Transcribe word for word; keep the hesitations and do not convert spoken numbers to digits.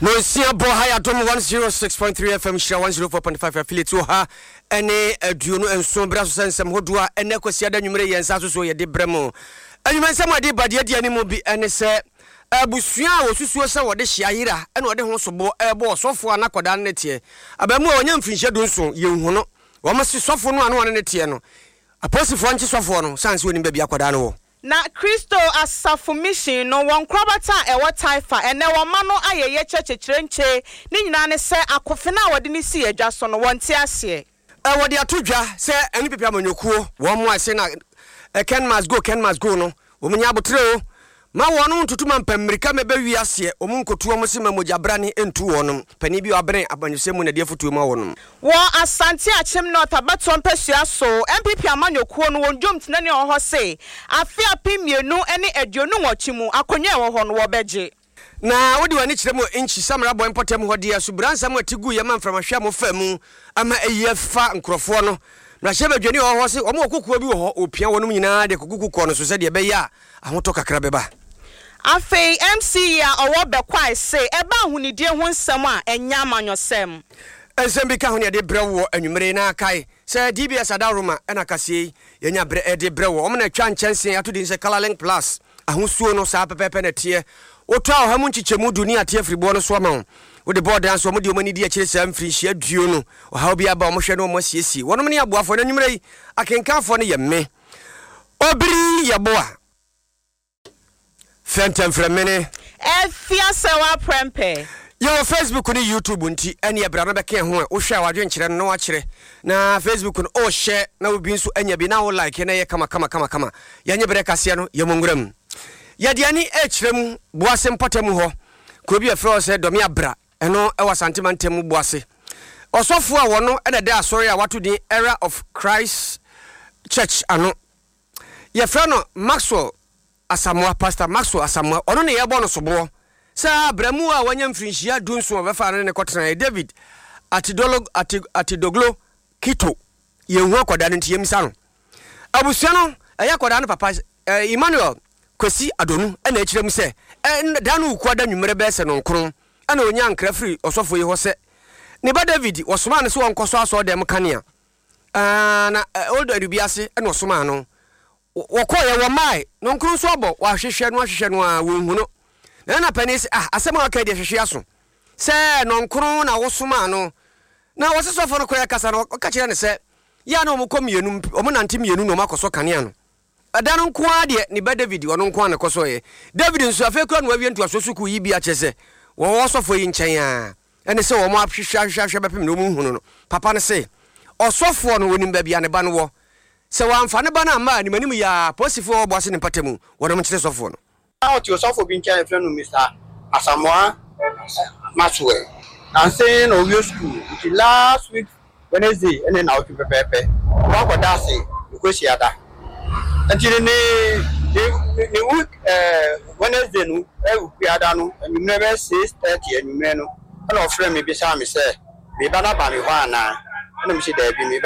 No sia bo ha ya dom one oh six point three F M shira one oh four point five affiliate ha ene aduonu enso bra so sensem hodoa ene kwasi ada nwumre yensa so so ye de bremo anyumensem ade bade de animu bi ene se abusua osusuo se wode hia yira ene wode ho sobo ebo osofo anakoda ne tie abamu a onya mfinhye dunso ye hu no wo mase sofo no anu ne tie no aposifo anche sofo no sanse woni ba bi akoda no wo na Kristo asafo mission no won krabata e wo taifa ene wo ma no ayeye chechechrenche ni nyina ne se akofe na wode ni si adwa so no won ti ase e wode atodwa se eni pepia manyokuo wo mo ase na Ken must go Ken must go no wo munya abotre o ma wono ntutuma mpamirika mebe wi ase o mu nkotu o mo se mamoja brane entu wono pani bi abren abanyusemu na de fotu ma wono wo asante achem north abato mpesua so M P P amanyokuo no wonjom tinani o ho se afia pimienu ene aduonu nwochimu akonye wo ho no wo beje na wodi wani kiremo inchi samra boy potem ho dia subransa mo atigu ye manfra mahwa mo famu ama eyi fa nkrofo no na shebe dwani o ho se o mo kokuo bi wo ho opia wonum nyina de kokukuko no so se de be ya ahoto kakra beba afei M C ya owo bekwai se eba ahunidie ho nsem a enya amanyosem ensem bi ka ho ne de brewo anwumre na kai se D B S adaroma ena kase yenya bre de brewo o na twa nchanse atodi nse Colorlink Plus ahosuo no sa pepepe na tie oto a hamu nchichemu dunia tie fribo no so ma wo de board dance o mo de o mani di akire sam firi hia duo no o ha obi aba o mo hwe no mo siesi wono ne aboafo na nwumre yi akenkanfo no ye me obiri ye boa Fentem fremene e fia sewa prempe yo Facebook ni YouTube nti ene ye bra no beke ho wo hwe awadwe nkire no akire na Facebook no o share na obi nso anya bi na wo like na ye kama kama kama kama ya nye bre kase no ye mongram ya de ani e kirem boase mpatem ho ko bi afro se domi abra eno e wasantemantem boase osofo a wono ene da asori a wato din Era of Christ Church ano ye fra no Maxwell Asamoah Pastor Maxwell Asamoah ono ne yebo no sobo sa abramu a wanya mfrinhia dunso obefa ne ne kotena David atidolo atidoglo kito ye hu akoda no ntiyem sa no abusua no eya akoda no papa Emmanuel kwesi adonu ena ekirem se da no ku ada nwumere be se no nkron ana onya nkra free osofo ye ho se ne ba David osoma ne so wonkoso aso dem kanea na old adubiase ena osoma no wokoye wo mai no nkru so obo wa hwehwe no ahwehwe no a wo hu no na na panis ah asema ka de hwehwe aso se no nkru na wo soma no na wo sesofo no koye kasa no ka kire ne se ya no mo komienu o mo nante mienu no makoso kanea no ada no nko ade ni ba David wo no nko an koso ye David nso afa kura no awie ntu asosuku yi bi achese wo wo sofo yi nchen a ene se wo mo ahwehwe ahwehwe bepem no mo hu no papa ne se osofo no woni ba bia ne ba no wo se wa amfane ba na ma ni manimu ya posifo oboase ne patemu wono mchire sofo no how to sofo bi ncha friend Mister Asamoah Maxwell and saying no we school the last week Wednesday and then out to pepe wa ko da se ko si ada until ni ni week eh Wednesday no e ku ada no you never six thirty and you no and of friend me bi sa me say me ba na ba me ho ana na me say da bi me